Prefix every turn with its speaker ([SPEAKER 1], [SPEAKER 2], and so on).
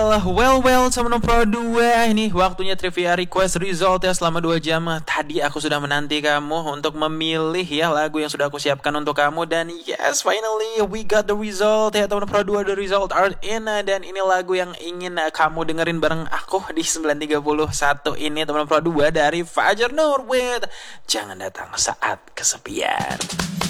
[SPEAKER 1] Well, teman Pro 2, ini waktunya trivia request result ya selama 2 jam. Tadi aku sudah menanti kamu untuk memilih ya lagu yang sudah aku siapkan untuk kamu. Dan yes, finally we got the result ya teman Pro 2. The result are in. Dan ini lagu yang ingin kamu dengerin bareng aku di 9.31 ini teman Pro 2 dari Fajar Nur with Jangan Datang Saat Kesepian.